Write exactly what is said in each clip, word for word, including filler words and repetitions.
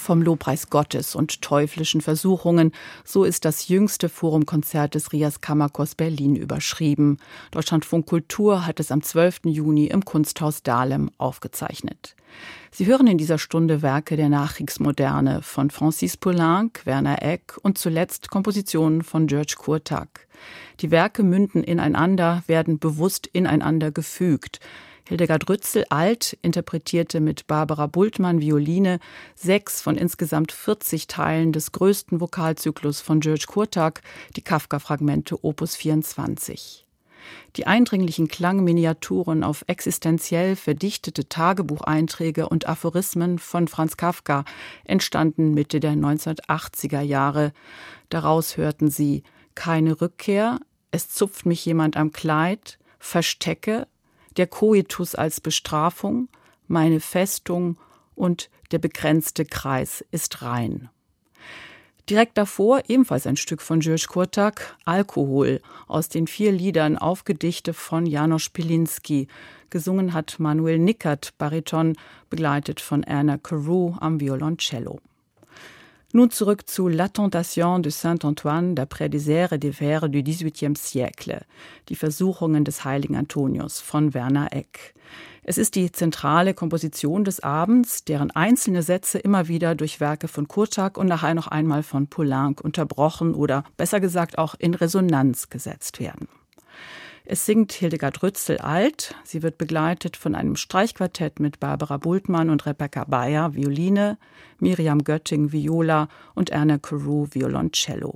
vom Lobpreis Gottes und teuflischen Versuchungen, so ist das jüngste Forumkonzert des Rias Kammerchors Berlin überschrieben. Deutschlandfunk Kultur hat es am zwölften Juni im Kunsthaus Dahlem aufgezeichnet. Sie hören in dieser Stunde Werke der Nachkriegsmoderne von Francis Poulenc, Werner Egk und zuletzt Kompositionen von György Kurtág. Die Werke münden ineinander, werden bewusst ineinander gefügt. Hildegard Rützel-Alt interpretierte mit Barbara Bultmann Violine sechs von insgesamt vierzig Teilen des größten Vokalzyklus von György Kurtág, die Kafka-Fragmente Opus vierundzwanzig. Die eindringlichen Klangminiaturen auf existenziell verdichtete Tagebucheinträge und Aphorismen von Franz Kafka entstanden Mitte der neunzehnhundertachtziger Jahre. Daraus hörten Sie Keine Rückkehr, Es zupft mich jemand am Kleid, Verstecke, Der Koitus als Bestrafung, Meine Festung und Der begrenzte Kreis ist rein. Direkt davor ebenfalls ein Stück von György Kurtág, Alkohol, aus den vier Liedern auf Gedichte von János Pilinszky. Gesungen hat Manuel Nickert, Bariton, begleitet von Anna Carew am Violoncello. Nun zurück zu La Tentation de Saint-Antoine d'après des airs et des vers du dix-huitième siècle, die Versuchungen des heiligen Antonius von Werner Egk. Es ist die zentrale Komposition des Abends, deren einzelne Sätze immer wieder durch Werke von Kurtág und nachher noch einmal von Poulenc unterbrochen oder besser gesagt auch in Resonanz gesetzt werden. Es singt Hildegard Rützel-Alt. Sie wird begleitet von einem Streichquartett mit Barbara Bultmann und Rebecca Beyer, Violine, Miriam Götting, Viola und Anna Carew, Violoncello.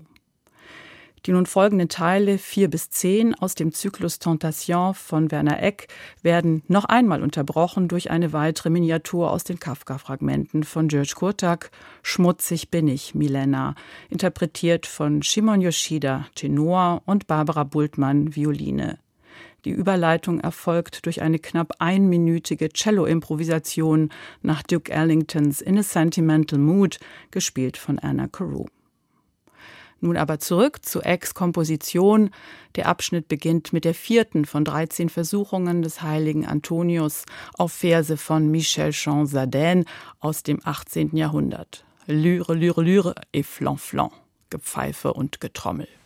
Die nun folgenden Teile vier bis zehn aus dem Zyklus Tentation von Werner Egk werden noch einmal unterbrochen durch eine weitere Miniatur aus den Kafka-Fragmenten von György Kurtág, Schmutzig bin ich, Milena, interpretiert von Szymon Yoshida, Tenor und Barbara Bultmann, Violine. Die Überleitung erfolgt durch eine knapp einminütige Cello-Improvisation nach Duke Ellingtons In a Sentimental Mood, gespielt von Anna Carew. Nun aber zurück zu Egks Komposition. Der Abschnitt beginnt mit der vierten von dreizehn Versuchungen des heiligen Antonius auf Verse von Michel Jean-Sardin aus dem achtzehnten Jahrhundert. Lyre, Lyre, Lyre et Flan, Flan, Gepfeife und Getrommel.